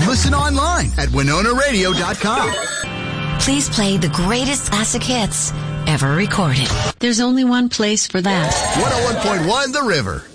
Listen online at WinonaRadio.com. Please play the greatest classic hits ever recorded. There's only one place for that. 101.1 The River.